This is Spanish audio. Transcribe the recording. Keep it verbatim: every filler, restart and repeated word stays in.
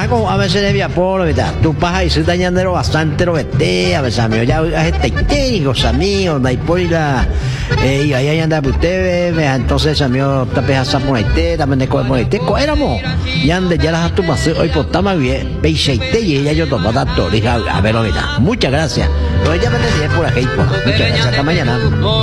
con a veces de Viaporo, ¿verdad? Tu paja y soy dañandero bastante lo vete, a veces amigo, ya este técnicos amigos, da y por la eh y ahí anda usted, entonces amigo, tape hasa por ahí, también de comer por ahí, éramos, y ande ya las tu paseo hoy por tama bien, peiseite y ella yo tomo tanto, dije, a ver, mira, muchas gracias. Pero ella me le por aquí, muchas gracias, hasta mañana.